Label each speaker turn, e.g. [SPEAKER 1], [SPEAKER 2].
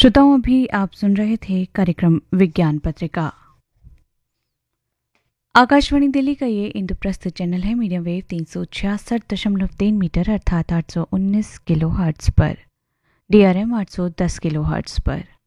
[SPEAKER 1] श्रोताओं, अभी आप सुन रहे थे कार्यक्रम विज्ञान पत्रिका। आकाशवाणी दिल्ली का ये इंद्रप्रस्थ चैनल है मीडियम वेव 366.3 मीटर अर्थात 819 किलो हर्ट्ज पर, DRM 810 किलो हर्ट्ज पर।